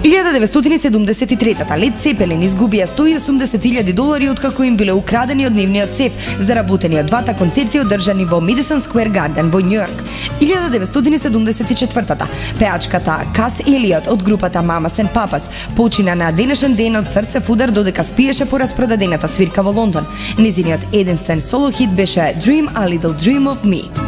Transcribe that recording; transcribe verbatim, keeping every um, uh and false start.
илјада деветстотини и седумдесет и третата Лед Цепелин изгубија сто и осумдесет илјади долари откако им биле украдени од нивниот цев, заработени од двата концерти одржани во Madison Square Garden во Њујорк. илјада деветстотини и седумдесет и четвртата Пеачката Кас Елиот од групата Mamas and Papas почина на денешен ден од срцев удар додека спиеше по распродадената свирка во Лондон. Незиниот единствен соло хит беше Dream a Little Dream of Me.